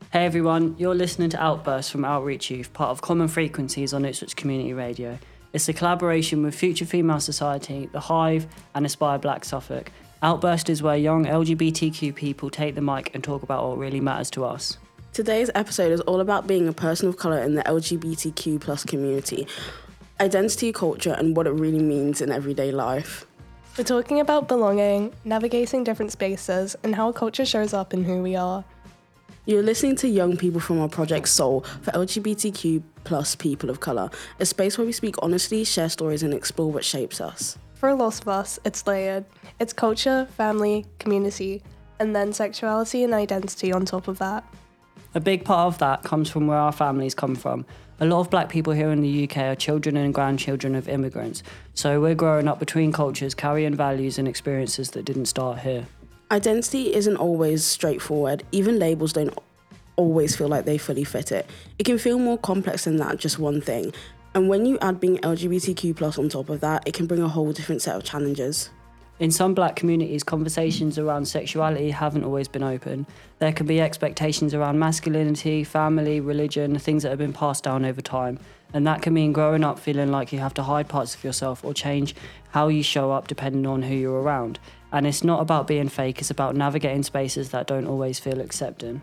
Hey everyone, you're listening to Outburst from Outreach Youth, part of Common Frequencies on Ipswich Community Radio. It's a collaboration with Future Female Society, The Hive and Aspire Black Suffolk. Outburst is where young LGBTQ people take the mic and talk about what really matters to us. Today's episode is all about being a person of colour in the LGBTQ plus community, identity, culture and what it really means in everyday life. We're talking about belonging, navigating different spaces and how culture shows up in who we are. You're listening to young people from our project Soul for LGBTQ plus people of colour, a space where we speak honestly, share stories and explore what shapes us. For a lot of us, it's layered. It's culture, family, community, and then sexuality and identity on top of that. A big part of that comes from where our families come from. A lot of black people here in the UK are children and grandchildren of immigrants, so we're growing up between cultures, carrying values and experiences that didn't start here. Identity isn't always straightforward. Even labels don't always feel like they fully fit it. It can feel more complex than that, just one thing. And when you add being LGBTQ plus on top of that, it can bring a whole different set of challenges. In some black communities, conversations around sexuality haven't always been open. There can be expectations around masculinity, family, religion, things that have been passed down over time. And that can mean growing up feeling like you have to hide parts of yourself or change how you show up depending on who you're around. And it's not about being fake, it's about navigating spaces that don't always feel accepting.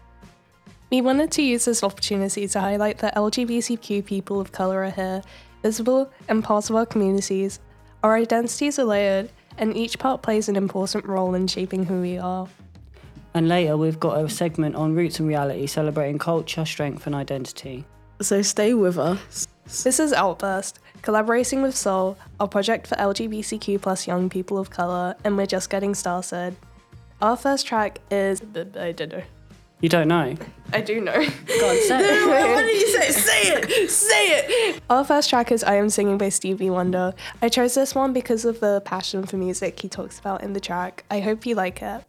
We wanted to use this opportunity to highlight that LGBTQ people of colour are here, visible and part of our communities. Our identities are layered, and each part plays an important role in shaping who we are. And later we've got a segment on Roots and Reality celebrating culture, strength and identity. So stay with us. This is Outburst, collaborating with Soul, our project for LGBTQ plus young people of colour, and we're just getting started. Our first track is... I don't know. You don't know? I do know. Go on, say it. What did you say? Say it! Say it! Our first track is I Am Singing by Stevie Wonder. I chose this one because of the passion for music he talks about in the track. I hope you like it.